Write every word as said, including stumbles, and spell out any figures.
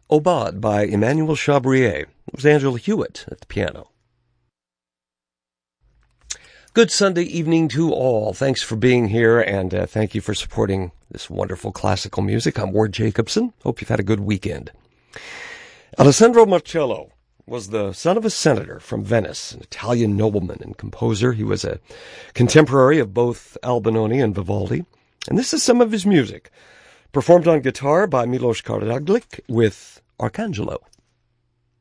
Aubade by Emmanuel Chabrier. It was Angela Hewitt at the piano. Good Sunday evening to all. Thanks for being here, and uh, thank you for supporting this wonderful classical music. I'm Ward Jacobson. Hope you've had a good weekend. Alessandro Marcello was the son of a senator from Venice, an Italian nobleman and composer. He was a contemporary of both Albinoni and Vivaldi. And this is some of his music, performed on guitar by Milos Karadzic with Arcangelo.